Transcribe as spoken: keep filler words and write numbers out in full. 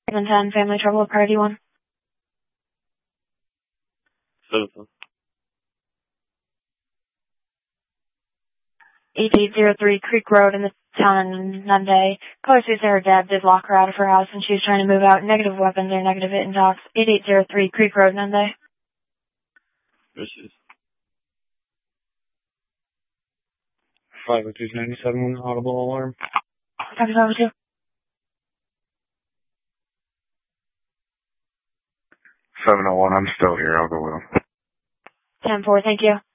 seven ten, family trouble, party one. Citizen. eight eight zero three Creek Road in the town of Nunde. Caller says her dad did lock her out of her house and she was trying to move out. Negative weapons or negative hit and talks. eight eight zero three Creek Road, Nunde. Wishes. five oh two ninety-seven, audible alarm. Copy five oh two. seven oh one, I'm still here. I'll go with him. ten four, thank you.